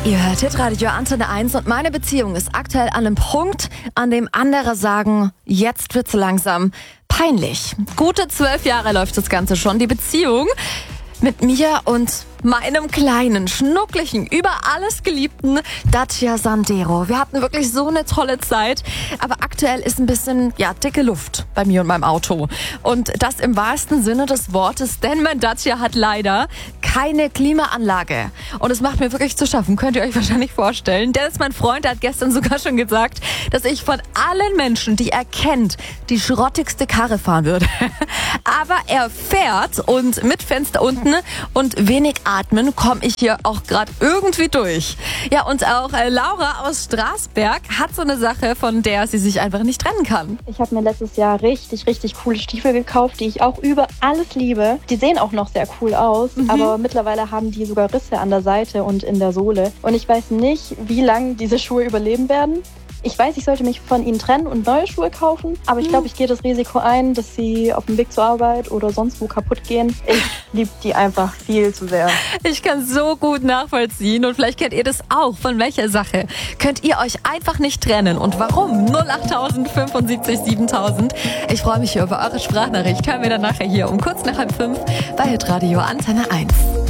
Ihr hört Hitradio Antenne 1 und meine Beziehung ist aktuell an einem Punkt, an dem andere sagen, jetzt wird's langsam peinlich. Gute 12 Jahre läuft das Ganze schon. Die Beziehung mit mir und meinem kleinen, schnucklichen, über alles geliebten Dacia Sandero. Wir hatten wirklich so eine tolle Zeit, aber aktuell ist ein bisschen, dicke Luft bei mir und meinem Auto. Und das im wahrsten Sinne des Wortes, denn mein Dacia hat leider keine Klimaanlage. Und es macht mir wirklich zu schaffen, könnt ihr euch wahrscheinlich vorstellen. Dennis, mein Freund, hat gestern sogar schon gesagt, dass ich von allen Menschen, die er kennt, die schrottigste Karre fahren würde. Aber er fährt und mit Fenster unten und wenig atmen, komme ich hier auch gerade irgendwie durch. Ja, und auch Laura aus Straßberg hat so eine Sache, von der sie sich einfach nicht trennen kann. Ich habe mir letztes Jahr richtig coole Stiefel gekauft, die ich auch über alles liebe. Die sehen auch noch sehr cool aus, aber mittlerweile haben die sogar Risse an der Seite und in der Sohle. Und ich weiß nicht, wie lange diese Schuhe überleben werden. Ich weiß, ich sollte mich von ihnen trennen und neue Schuhe kaufen, aber ich glaube, ich gehe das Risiko ein, dass sie auf dem Weg zur Arbeit oder sonst wo kaputt gehen. Ich liebe die einfach viel zu sehr. Ich kann so gut nachvollziehen und vielleicht kennt ihr das auch. Von welcher Sache könnt ihr euch einfach nicht trennen und warum? 08000 75 7000. Ich freue mich hier über eure Sprachnachricht. Hören wir dann nachher hier um kurz nach 4:30 bei Hitradio Antenne 1.